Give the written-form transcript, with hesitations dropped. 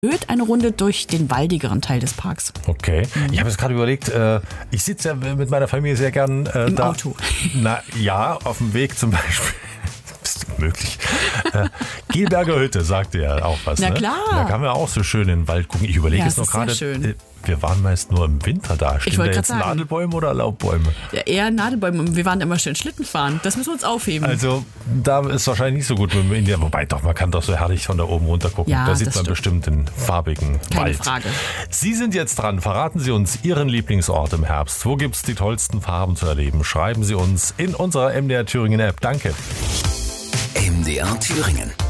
eine Runde durch den waldigeren Teil des Parks. Okay. Ich habe jetzt gerade überlegt, ich sitze ja mit meiner Familie sehr gern Im Auto. Na ja, auf dem Weg zum Beispiel. Möglich. Gelberger Hütte, sagt ihr auch was. Na ne? klar. Da kann man auch so schön in den Wald gucken. Ich überlege jetzt noch gerade, wir waren meist nur im Winter da. Stehen da jetzt Nadelbäume oder Laubbäume? Ja, eher Nadelbäume. Wir waren immer schön Schlitten fahren. Das müssen wir uns aufheben. Also da ist wahrscheinlich nicht so gut mit dem Indian. Wobei doch, man kann doch so herrlich von da oben runter gucken. Ja, da sieht man bestimmt den farbigen Keine Wald. Frage. Sie sind jetzt dran. Verraten Sie uns Ihren Lieblingsort im Herbst. Wo gibt es die tollsten Farben zu erleben? Schreiben Sie uns in unserer MDR Thüringen App. Danke. MDR Thüringen.